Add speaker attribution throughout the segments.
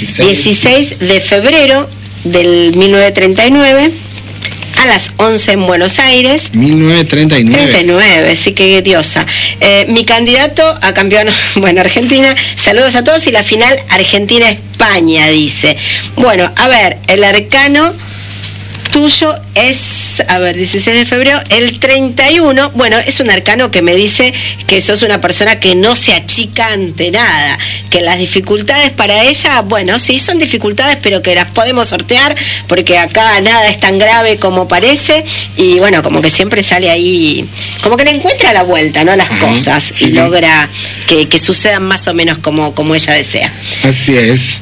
Speaker 1: 16 de febrero del 1939. A las 11 en Buenos Aires.
Speaker 2: 1939.
Speaker 1: 39, sí, que diosa. Mi candidato a campeón, bueno, Argentina. Saludos a todos y la final Argentina-España, dice. Bueno, a ver, el arcano tuyo es, a ver, 16 de febrero, el 31, bueno, es un arcano que me dice que sos una persona que no se achica ante nada, que las dificultades para ella, bueno, sí, son dificultades, pero que las podemos sortear, porque acá nada es tan grave como parece, y bueno, como que siempre sale ahí, como que le encuentra la vuelta, ¿no?, las cosas, sí, y logra que sucedan más o menos como ella desea.
Speaker 2: Así es.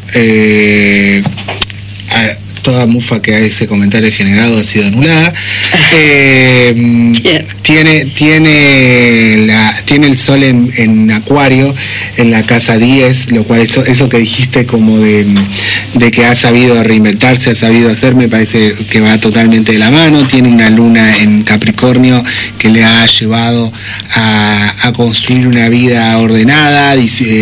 Speaker 2: Toda mufa que a ese comentario generado ha sido anulada. Tiene el sol en Acuario, en la casa 10, lo cual eso que dijiste como de que ha sabido reinventarse, ha sabido hacer, me parece que va totalmente de la mano. Tiene una luna en Capricornio que le ha llevado a construir una vida ordenada,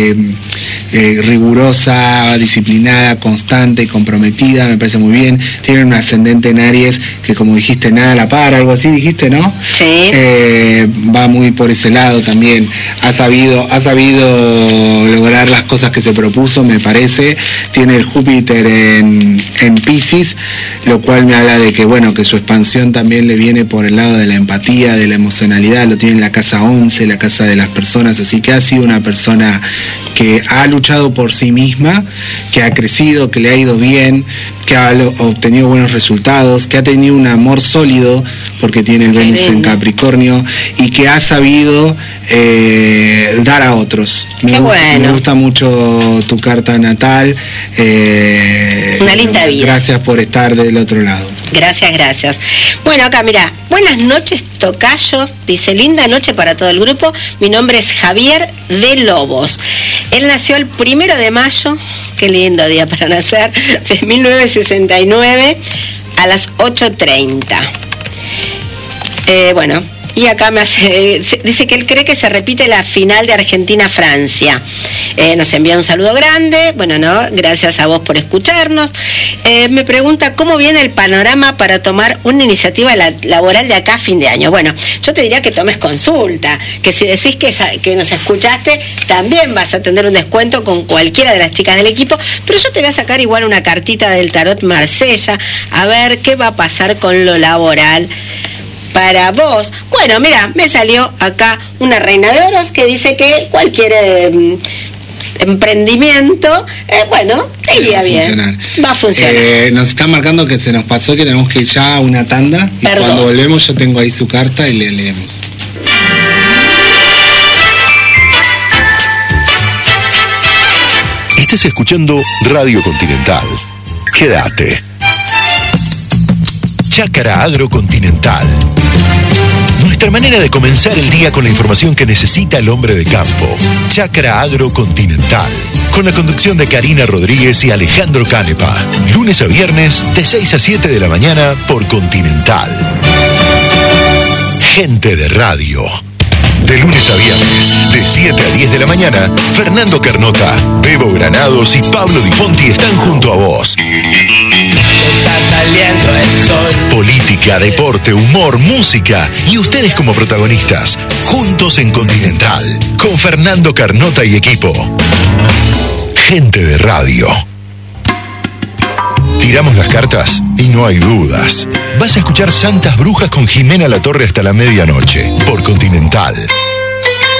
Speaker 2: rigurosa, disciplinada, constante, comprometida, me parece muy bien. Tiene un ascendente en Aries que, como dijiste, nada la para, algo así dijiste, ¿no?
Speaker 1: Sí.
Speaker 2: Va muy por ese lado también. Ha sabido lograr las cosas que se propuso, me parece. Tiene el Júpiter en Piscis, lo cual me habla de que, bueno, que su expansión también le viene por el lado de la empatía, de la emocionalidad. Lo tiene en la casa 11, la casa de las personas, así que ha sido una persona que ha luchado por sí misma, que ha crecido, que le ha ido bien, que ha obtenido buenos resultados, que ha tenido un amor sólido porque tiene el Venus en Capricornio y que ha sabido dar a otros. Me gusta mucho tu carta natal.
Speaker 1: Una linda vida.
Speaker 2: Gracias por estar del otro lado.
Speaker 1: Gracias. Bueno, acá mira, buenas noches, tocayo, dice, linda noche para todo el grupo. Mi nombre es Javier de Lobos. Él nació el 1 de mayo, qué lindo día para nacer, de 1969 a las 8:30. Bueno, y acá dice que él cree que se repite la final de Argentina-Francia. Nos envía un saludo grande. Bueno, no, gracias a vos por escucharnos. Me pregunta cómo viene el panorama para tomar una iniciativa laboral de acá a fin de año. Bueno, yo te diría que tomes consulta, que si decís que nos escuchaste, también vas a tener un descuento con cualquiera de las chicas del equipo, pero yo te voy a sacar igual una cartita del tarot Marsella, a ver qué va a pasar con lo laboral para vos. Bueno, mira, me salió acá una reina de oros que dice que cualquier emprendimiento, bueno, iría bien. Va a funcionar.
Speaker 2: Nos están marcando que se nos pasó, que tenemos que ir ya a una tanda. Y perdón, cuando volvemos yo tengo ahí su carta y le leemos.
Speaker 3: Estás escuchando Radio Continental. Quédate. Chácara Agrocontinental. Nuestra manera de comenzar el día con la información que necesita el hombre de campo. Chácara Agrocontinental. Con la conducción de Karina Rodríguez y Alejandro Canepa. Lunes a viernes, de 6 a 7 de la mañana, por Continental. Gente de radio. De lunes a viernes, de 7 a 10 de la mañana, Fernando Carnota, Bebo Granados y Pablo Di Fonti están junto a vos.
Speaker 4: Está saliendo el sol.
Speaker 3: Política, deporte, humor, música y ustedes como protagonistas, juntos en Continental, con Fernando Carnota y equipo. Gente de radio. Tiramos las cartas y no hay dudas. Vas a escuchar Santas Brujas con Jimena Latorre hasta la medianoche, por Continental.